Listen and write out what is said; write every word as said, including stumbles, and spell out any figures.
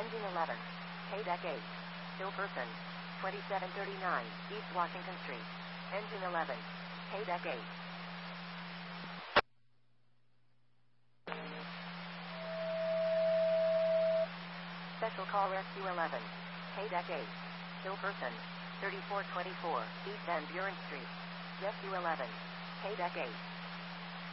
Engine eleven. K-Deck eight. Still person. twenty-seven thirty-nine East Washington Street. Engine eleven. K-Deck eight. Special Call Rescue eleven. K-Deck eight. Still person. thirty-four twenty-four East Van Buren Street. Rescue eleven. K-Deck eight.